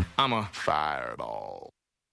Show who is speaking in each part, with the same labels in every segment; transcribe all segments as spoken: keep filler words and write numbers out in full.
Speaker 1: I'm a fireball.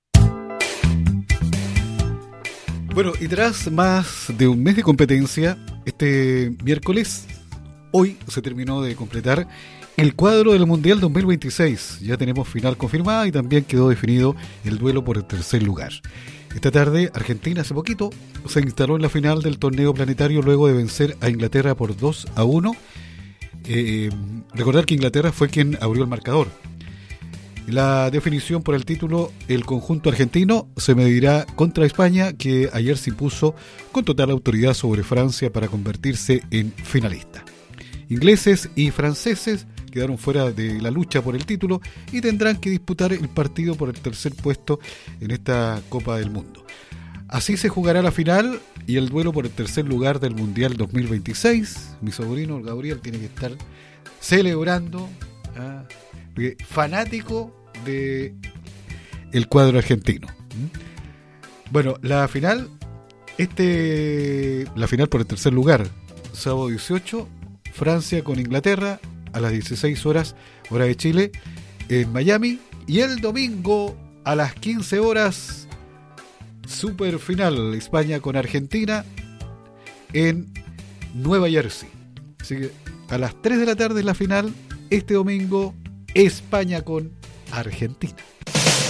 Speaker 2: Bueno, y tras más de un mes de competencia, este miércoles, hoy se terminó de completar el cuadro del Mundial dos mil veintiséis. Ya tenemos final confirmada y también quedó definido el duelo por el tercer lugar. Esta tarde, Argentina hace poquito se instaló en la final del torneo planetario luego de vencer a Inglaterra por dos a uno. Eh, recordar que Inglaterra fue quien abrió el marcador. La definición por el título, el conjunto argentino se medirá contra España, que ayer se impuso con total autoridad sobre Francia para convertirse en finalista. Ingleses y franceses quedaron fuera de la lucha por el título y tendrán que disputar el partido por el tercer puesto en esta Copa del Mundo. Así se jugará la final y el duelo por el tercer lugar del Mundial dos mil veintiséis. Mi sobrino, el Gabriel, tiene que estar celebrando, ¿ah? fanático de el cuadro argentino. Bueno, la final, este, la final por el tercer lugar, sábado dieciocho, Francia con Inglaterra a las dieciséis horas, hora de Chile, en Miami, y el domingo a las quince horas, super final, España con Argentina en Nueva Jersey. Así que a las tres de la tarde es la final, este domingo, España con Argentina.